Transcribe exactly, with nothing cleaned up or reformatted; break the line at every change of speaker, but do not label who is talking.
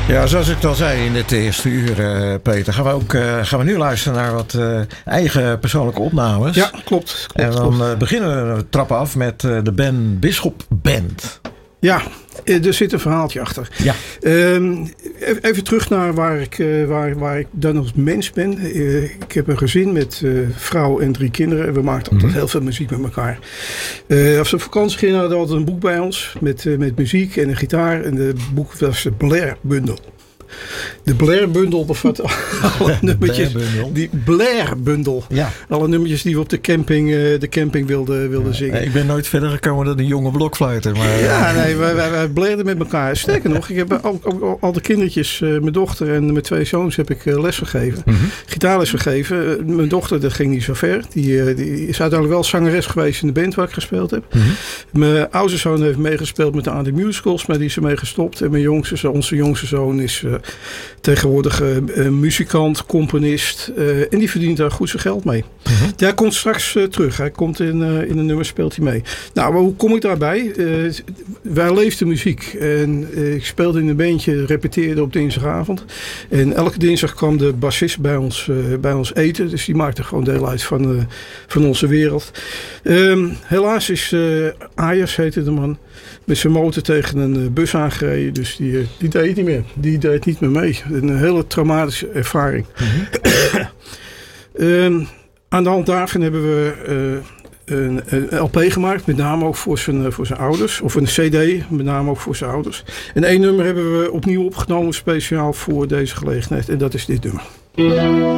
Ja, zoals ik al zei in het eerste uur, uh, Peter, gaan we ook uh, gaan we nu luisteren naar wat uh, eigen persoonlijke opnames.
Ja, klopt. klopt
en dan
klopt.
Uh, beginnen we trappen af met uh, de Ben Bisschop Band.
Ja, er zit een verhaaltje achter.
Ja.
Um, even terug naar waar ik, uh, waar, waar ik dan als mens ben. Uh, ik heb een gezin met uh, vrouw en drie kinderen. En we maakten altijd mm-hmm. heel veel muziek met elkaar. Uh, als we op vakantie gingen, hadden we altijd een boek bij ons. Met, uh, met muziek en een gitaar. En het boek was de Blair Bundle. De Blair Bundle bevat alle nummertjes.
Blair
die Blair Bundle.
Ja.
Alle nummertjes die we op de camping, uh, de camping wilden, wilden ja, zingen.
Ik ben nooit verder gekomen dan een jonge blokfluiter. Maar,
ja, nee, wij, wij, wij blairden met elkaar. Sterker nog, ik heb ook, ook, ook al de kindertjes, uh, mijn dochter en mijn twee zoons heb ik uh, les gegeven. Mm-hmm. Gitaarles gegeven. Uh, mijn dochter, dat ging niet zo ver. Die, uh, die is uiteindelijk wel zangeres geweest in de band waar ik gespeeld heb. Mm-hmm. Mijn oudste zoon heeft meegespeeld met de A D Musicals, maar die is ermee gestopt. En mijn jongste zoon, onze jongste zoon is uh, tegenwoordig uh, uh, muzikant, componist. Uh, en die verdient daar goed zijn geld mee. Mm-hmm. Hij komt straks uh, terug. Hij komt in, uh, in een nummer, speelt hij mee. Nou, maar hoe kom ik daarbij? Uh, wij leefden muziek. En uh, ik speelde in een bandje, repeteerde op dinsdagavond. En elke dinsdag kwam de bassist bij ons, uh, bij ons eten. Dus die maakte gewoon deel uit van, uh, van onze wereld. Um, helaas is uh, Ayers, heette de man, met zijn motor tegen een uh, bus aangereden. Dus die, uh, die deed niet meer. Die deed niet meer mee. Een hele traumatische ervaring. Mm-hmm. um, aan de hand daarvan hebben we uh, een, een L P gemaakt. Met name ook voor zijn, voor zijn ouders. Of een C D, met name ook voor zijn ouders. En één nummer hebben we opnieuw opgenomen speciaal voor deze gelegenheid. En dat is dit nummer.